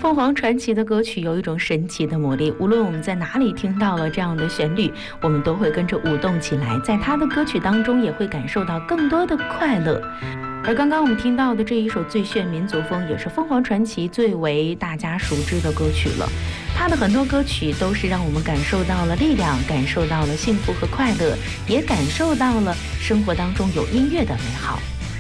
凤凰传奇的歌曲有一种神奇的魔力，无论我们在哪里听到了这样的旋律，我们都会跟着舞动起来，在他的歌曲当中也会感受到更多的快乐。而刚刚我们听到的这一首《最炫民族风》也是凤凰传奇最为大家熟知的歌曲了。他的很多歌曲都是让我们感受到了力量，感受到了幸福和快乐，也感受到了生活当中有音乐的美好。